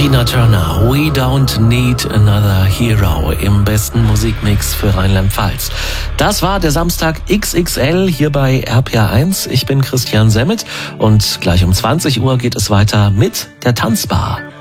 Tina Turner, We Don't Need Another Hero im besten Musikmix für Rheinland-Pfalz. Das war der Samstag XXL hier bei RPR1. Ich bin Christian Semmet und gleich um 20 Uhr geht es weiter mit der Tanzbar.